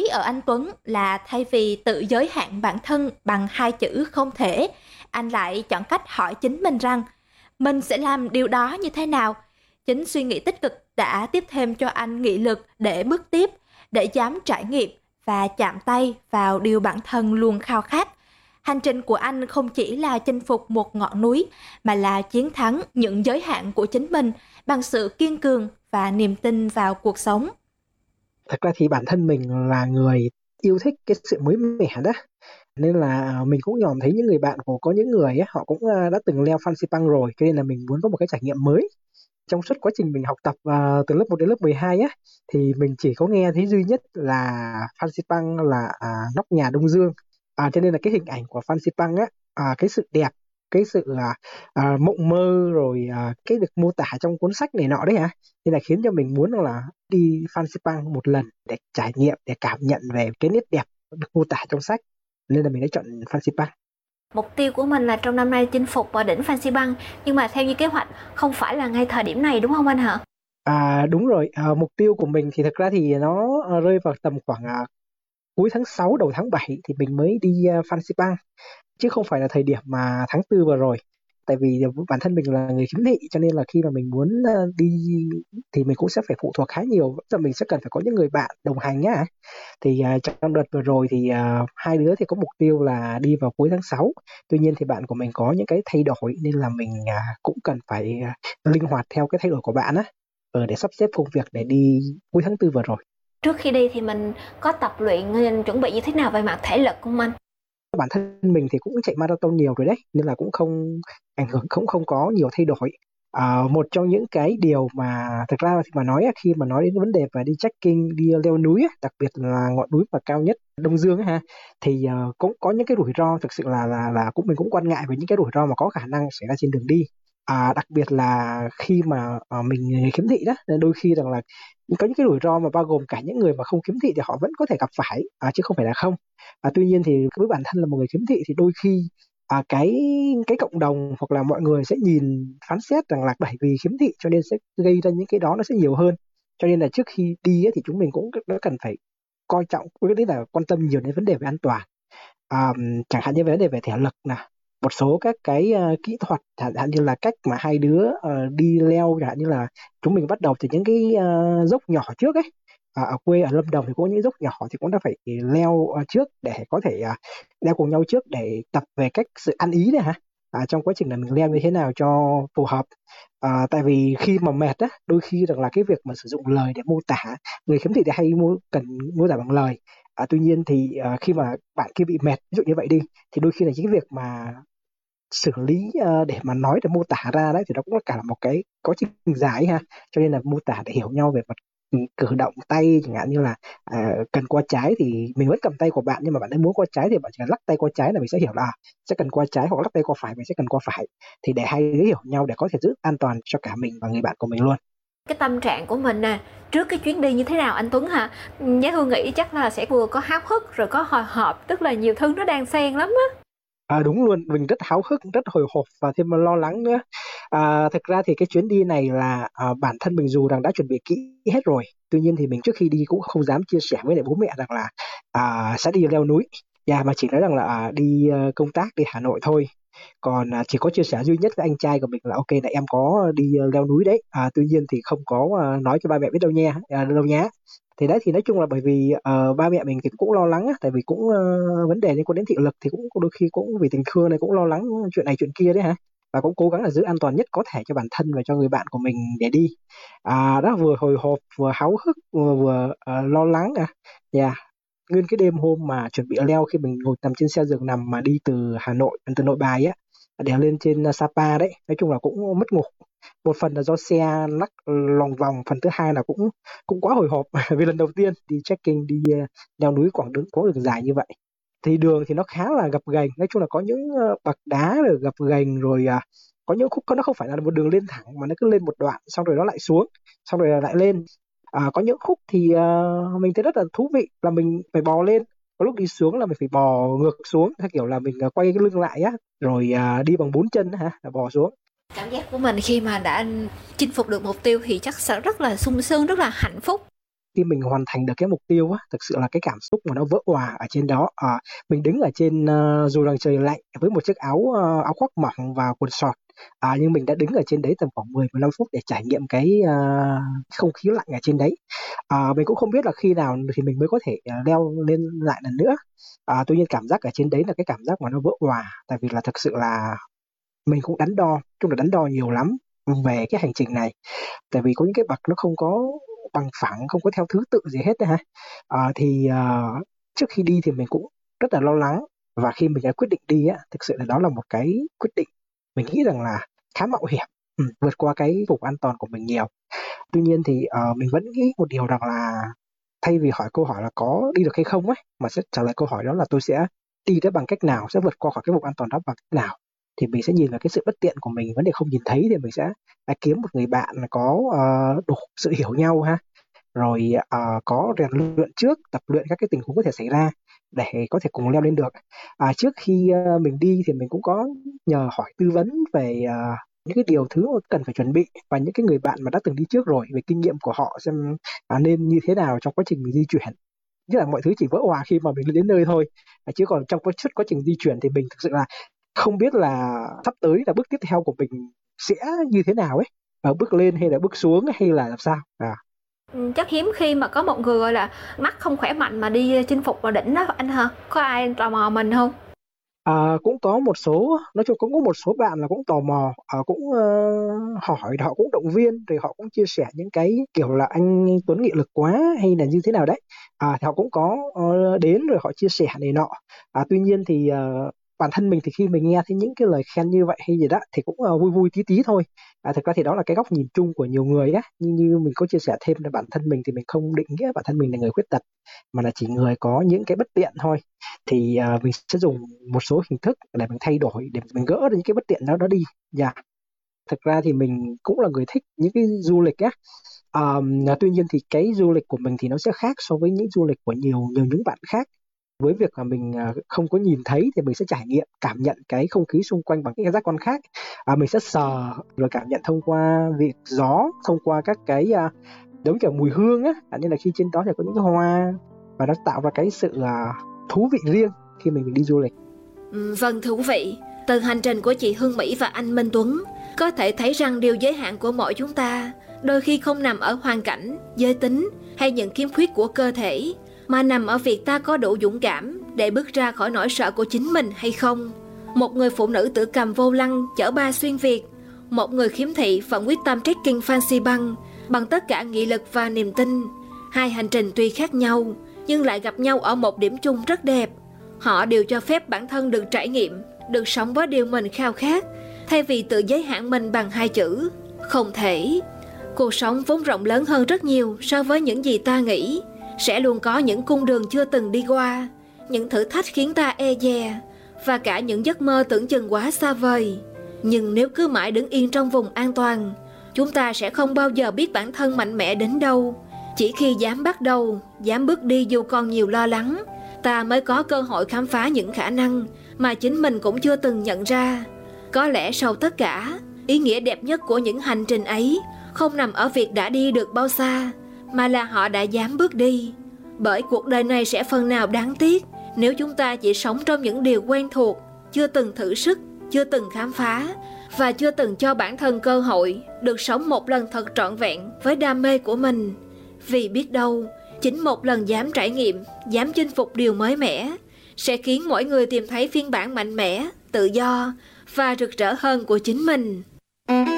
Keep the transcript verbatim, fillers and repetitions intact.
ở anh Tuấn là thay vì tự giới hạn bản thân bằng hai chữ không thể, anh lại chọn cách hỏi chính mình rằng mình sẽ làm điều đó như thế nào. Chính suy nghĩ tích cực đã tiếp thêm cho anh nghị lực để bước tiếp, để dám trải nghiệm và chạm tay vào điều bản thân luôn khao khát. Hành trình của anh không chỉ là chinh phục một ngọn núi, mà là chiến thắng những giới hạn của chính mình bằng sự kiên cường và niềm tin vào cuộc sống. Thật ra thì bản thân mình là người yêu thích cái sự mới mẻ đó. Nên là mình cũng nhòm thấy những người bạn của có những người ấy, họ cũng à, đã từng leo Fansipan Bang rồi, cho nên là mình muốn có một cái trải nghiệm mới. Trong suốt quá trình mình học tập à, từ lớp một đến lớp mười hai á, thì mình chỉ có nghe thấy duy nhất là Fansipan Bang là à, nóc nhà Đông Dương. À, cho nên là cái hình ảnh của Fansipan Bang á, à, cái sự đẹp, cái sự à, à, mộng mơ rồi à, cái được mô tả trong cuốn sách này nọ đấy hả, nên là khiến cho mình muốn là đi Fansipan Bang một lần để trải nghiệm, để cảm nhận về cái nét đẹp được mô tả trong sách, nên là mình đã chọn Fansipan Bang. Mục tiêu của mình là trong năm nay chinh phục ở đỉnh Fansipan Bang, nhưng mà theo như kế hoạch không phải là ngay thời điểm này đúng không anh hả? À, đúng rồi, à, mục tiêu của mình thì thực ra thì nó à, rơi vào tầm khoảng à, cuối tháng sáu đầu tháng bảy thì mình mới đi uh, Fansipan Bang, chứ không phải là thời điểm mà tháng tư vừa rồi. Tại vì bản thân mình là người khiếm thị, cho nên là khi mà mình muốn uh, đi thì mình cũng sẽ phải phụ thuộc khá nhiều, tức là mình sẽ cần phải có những người bạn đồng hành nhá. Thì uh, trong đợt vừa rồi thì uh, hai đứa thì có mục tiêu là đi vào cuối tháng sáu. Tuy nhiên thì bạn của mình có những cái thay đổi, nên là mình uh, cũng cần phải uh, linh hoạt theo cái thay đổi của bạn á, ờ, để sắp xếp công việc để đi cuối tháng tư vừa rồi. Trước khi đi thì mình có tập luyện, chuẩn bị như thế nào về mặt thể lực không anh? Bản thân mình thì cũng chạy marathon nhiều rồi đấy, nên là cũng không ảnh hưởng, cũng không có nhiều thay đổi. À, một trong những cái điều mà thực ra thì mà nói khi mà nói đến vấn đề và đi trekking, đi leo núi, đặc biệt là ngọn núi mà cao nhất Đông Dương ấy, ha, thì uh, cũng có những cái rủi ro, thực sự là là là cũng mình cũng quan ngại về những cái rủi ro mà có khả năng xảy ra trên đường đi. À, đặc biệt là khi mà uh, mình người khiếm thị đó, nên đôi khi rằng là có những cái rủi ro mà bao gồm cả những người mà không khiếm thị thì họ vẫn có thể gặp phải, à, chứ không phải là không. À, tuy nhiên thì với bản thân là một người khiếm thị thì đôi khi à, cái cái cộng đồng hoặc là mọi người sẽ nhìn phán xét rằng là bởi vì khiếm thị cho nên sẽ gây ra những cái đó nó sẽ nhiều hơn. Cho nên là trước khi đi ấy, thì chúng mình cũng đã cần phải coi trọng, cái đấy là quan tâm nhiều đến vấn đề về an toàn. À, chẳng hạn như vấn đề về thể lực nè, một số các cái uh, kỹ thuật, chẳng hạn như là cách mà hai đứa uh, đi leo, chẳng hạn như là chúng mình bắt đầu từ những cái uh, dốc nhỏ trước ấy. À, ở quê ở Lâm Đồng thì có những dốc nhỏ thì cũng đã phải leo uh, trước để có thể uh, leo cùng nhau trước để tập về cách sự ăn ý này hả, à, trong quá trình là mình leo như thế nào cho phù hợp. À, tại vì khi mà mệt á, đôi khi rằng là cái việc mà sử dụng lời để mô tả, người khiếm thị thì hay mô, cần mô tả bằng lời. À, tuy nhiên thì à, khi mà bạn kia bị mệt, ví dụ như vậy đi, thì đôi khi là những cái việc mà xử lý uh, để mà nói để mô tả ra đấy thì nó cũng là cả là một cái quá trình dài ha. Cho nên là mô tả để hiểu nhau về mặt ừ, cử động tay, chẳng hạn như là uh, cần qua trái thì mình vẫn cầm tay của bạn, nhưng mà bạn ấy muốn qua trái thì bạn chỉ cần lắc tay qua trái là mình sẽ hiểu là sẽ cần qua trái, hoặc lắc tay qua phải mình sẽ cần qua phải, thì để hai đứa hiểu nhau để có thể giữ an toàn cho cả mình và người bạn của mình luôn. Cái tâm trạng của mình nè trước cái chuyến đi như thế nào anh Tuấn hả? Giá Thu nghĩ chắc là sẽ vừa có háo hức rồi có hồi hộp, tức là nhiều thứ nó đang xen lắm á. À, đúng luôn, mình rất háo hức, rất hồi hộp và thêm lo lắng nữa. À, thực ra thì cái chuyến đi này là à, bản thân mình dù rằng đã chuẩn bị kỹ hết rồi, tuy nhiên thì mình trước khi đi cũng không dám chia sẻ với lại bố mẹ rằng là à, sẽ đi leo núi. Dạ, mà chỉ nói rằng là à, đi uh, công tác đi Hà Nội thôi. Còn à, chỉ có chia sẻ duy nhất với anh trai của mình là ok là em có đi uh, leo núi đấy. À, tuy nhiên thì không có uh, nói cho ba mẹ biết đâu nha, à, đâu nhá. Thì đấy, thì nói chung là bởi vì uh, ba mẹ mình thì cũng lo lắng á, tại vì cũng uh, vấn đề liên quan đến thị lực thì cũng đôi khi cũng vì tình thương này cũng lo lắng chuyện này chuyện kia đấy hả, và cũng cố gắng là giữ an toàn nhất có thể cho bản thân và cho người bạn của mình để đi. À, đó, vừa hồi hộp vừa háo hức vừa, vừa uh, lo lắng à. Dạ, nguyên cái đêm hôm mà chuẩn bị leo, khi mình ngồi nằm trên xe giường nằm mà đi từ Hà Nội, từ Nội Bài á, để lên trên uh, Sapa đấy, nói chung là cũng mất ngủ. Một phần là do xe lắc lòng vòng, phần thứ hai là cũng cũng quá hồi hộp vì lần đầu tiên đi trekking, đi uh, leo núi quãng đường có đường dài như vậy. Thì đường thì nó khá là gập ghềnh, nói chung là có những uh, bậc đá rồi gập ghềnh rồi, uh, có những khúc nó không phải là một đường lên thẳng mà nó cứ lên một đoạn xong rồi nó lại xuống, xong rồi lại lên. À, có những khúc thì uh, mình thấy rất là thú vị là mình phải bò lên, có lúc đi xuống là mình phải bò ngược xuống, theo kiểu là mình uh, quay cái lưng lại á, rồi uh, đi bằng bốn chân hả, là bò xuống. Cảm giác của mình khi mà đã chinh phục được mục tiêu thì chắc sẽ rất là sung sướng, rất là hạnh phúc. khi mình hoàn thành được cái mục tiêu á, thực sự là cái cảm xúc mà nó vỡ òa ở trên đó. À, mình đứng ở trên uh, dù rằng trời lạnh với một chiếc áo uh, áo khoác mỏng và quần sọt, à, nhưng mình đã đứng ở trên đấy tầm khoảng mười mười lăm phút để trải nghiệm cái uh, không khí lạnh ở trên đấy. À, mình cũng không biết là khi nào thì mình mới có thể uh, leo lên lại lần nữa. À, tuy nhiên cảm giác ở trên đấy là cái cảm giác mà nó vỡ òa, tại vì là thực sự là mình cũng đắn đo, chung là đắn đo nhiều lắm về cái hành trình này, tại vì có những cái bậc nó không có bằng phẳng, không có theo thứ tự gì hết ha. À, thì uh, trước khi đi thì mình cũng rất là lo lắng, và khi mình đã quyết định đi á, thực sự là đó là một cái quyết định mình nghĩ rằng là khá mạo hiểm, ừ, vượt qua cái vùng an toàn của mình nhiều. Tuy nhiên thì uh, mình vẫn nghĩ một điều rằng là thay vì hỏi câu hỏi là có đi được hay không ấy, mà sẽ trả lời câu hỏi đó là tôi sẽ đi tới bằng cách nào, sẽ vượt qua khỏi cái vùng an toàn đó bằng cách nào. Thì mình sẽ nhìn vào cái sự bất tiện của mình, vấn đề không nhìn thấy, thì mình sẽ à, kiếm một người bạn có uh, đủ sự hiểu nhau ha, rồi uh, có rèn luyện trước, tập luyện các cái tình huống có thể xảy ra để có thể cùng leo lên được. À, trước khi uh, mình đi thì mình cũng có nhờ hỏi tư vấn về uh, những cái điều thứ mà cần phải chuẩn bị, và những cái người bạn mà đã từng đi trước rồi, về kinh nghiệm của họ xem à, nên như thế nào trong quá trình mình di chuyển. Nhất là mọi thứ chỉ vỡ òa khi mà mình đến nơi thôi, à, chứ còn trong quá, quá trình di chuyển thì mình thực sự là không biết là sắp tới là bước tiếp theo của mình sẽ như thế nào ấy, à, bước lên hay là bước xuống hay là làm sao. À. Chắc hiếm khi mà có một người gọi là mắt không khỏe mạnh mà đi chinh phục vào đỉnh đó anh hả? Có ai tò mò mình không? À, cũng có một số, nói chung cũng có một số bạn là cũng tò mò, à, cũng uh, hỏi, họ cũng động viên, rồi họ cũng chia sẻ những cái kiểu là anh Tuấn nghị lực quá hay là như thế nào đấy. À, thì họ cũng có uh, đến rồi họ chia sẻ này nọ. À, tuy nhiên thì uh, bản thân mình thì khi mình nghe thấy những cái lời khen như vậy hay gì đó thì cũng uh, vui vui tí tí thôi. À, thực ra thì đó là cái góc nhìn chung của nhiều người á, nhưng như mình có chia sẻ thêm là bản thân mình thì mình không định nghĩa bản thân mình là người khuyết tật, mà là chỉ người có những cái bất tiện thôi. Thì uh, mình sẽ dùng một số hình thức để mình thay đổi, để mình gỡ được những cái bất tiện đó đó đi. Dạ. Yeah. Thực ra thì mình cũng là người thích những cái du lịch á. Um, tuy nhiên thì cái du lịch của mình thì nó sẽ khác so với những du lịch của nhiều nhiều những bạn khác. Với việc là mình uh, không có nhìn thấy thì mình sẽ trải nghiệm, cảm nhận cái không khí xung quanh bằng cái giác quan khác. À, mình sẽ sờ rồi cảm nhận thông qua việc gió, thông qua các cái uh, giống kiểu mùi hương á, à, nên là khi trên đó thì có những cái hoa và nó tạo ra cái sự uh, thú vị riêng khi mình, mình đi du lịch. Ừ, vâng, thú vị. Từ hành trình của chị Hương Mỹ và anh Minh Tuấn có thể thấy rằng điều giới hạn của mỗi chúng ta đôi khi không nằm ở hoàn cảnh, giới tính hay những khiếm khuyết của cơ thể, mà nằm ở việc ta có đủ dũng cảm để bước ra khỏi nỗi sợ của chính mình hay không. Một người phụ nữ tự cầm vô lăng chở ba xuyên Việt, một người khiếm thị vẫn quyết tâm trekking Fansipan Bang bằng tất cả nghị lực và niềm tin. Hai hành trình tuy khác nhau nhưng lại gặp nhau ở một điểm chung rất đẹp. Họ đều cho phép bản thân được trải nghiệm, được sống với điều mình khao khát, thay vì tự giới hạn mình bằng hai chữ không thể. Cuộc sống vốn rộng lớn hơn rất nhiều so với những gì ta nghĩ. Sẽ luôn có những cung đường chưa từng đi qua, những thử thách khiến ta e dè, và cả những giấc mơ tưởng chừng quá xa vời. Nhưng nếu cứ mãi đứng yên trong vùng an toàn, chúng ta sẽ không bao giờ biết bản thân mạnh mẽ đến đâu. Chỉ khi dám bắt đầu, dám bước đi dù còn nhiều lo lắng, ta mới có cơ hội khám phá những khả năng mà chính mình cũng chưa từng nhận ra. Có lẽ sau tất cả, ý nghĩa đẹp nhất của những hành trình ấy không nằm ở việc đã đi được bao xa, mà là họ đã dám bước đi. Bởi cuộc đời này sẽ phần nào đáng tiếc nếu chúng ta chỉ sống trong những điều quen thuộc, chưa từng thử sức, chưa từng khám phá, và chưa từng cho bản thân cơ hội được sống một lần thật trọn vẹn với đam mê của mình. Vì biết đâu, chính một lần dám trải nghiệm, dám chinh phục điều mới mẻ sẽ khiến mỗi người tìm thấy phiên bản mạnh mẽ, tự do và rực rỡ hơn của chính mình.